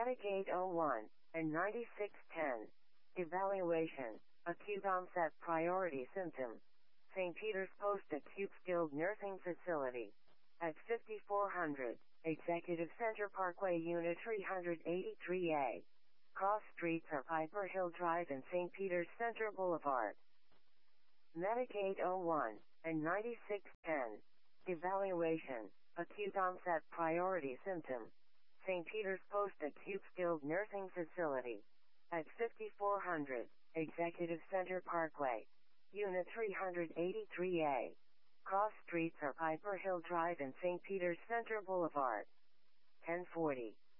Medicaid 01 and 9610. Evaluation. Acute onset priority symptom. St. Peter's Post-Acute Skilled Nursing Facility. At 5400 Executive Center Parkway, Unit 383A. Cross streets are Piper Hill Drive and St. Peter's Center Boulevard. Medicaid 01 and 9610. Evaluation. Acute onset priority symptom. St. Peter's Post-Acute Skilled Nursing Facility. At 5400 Executive Center Parkway, Unit 383A. Cross streets are Piper Hill Drive and St. Peter's Center Boulevard. 1040.